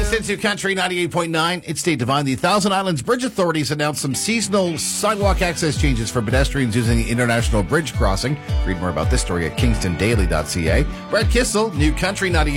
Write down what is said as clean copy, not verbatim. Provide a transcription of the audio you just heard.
It's New Country 98.9. It's Dave Devine. The Thousand Islands Bridge Authorities announced some seasonal sidewalk access changes for pedestrians using the International Bridge Crossing. Read more about this story at kingstondaily.ca. Brett Kissel, New Country 98.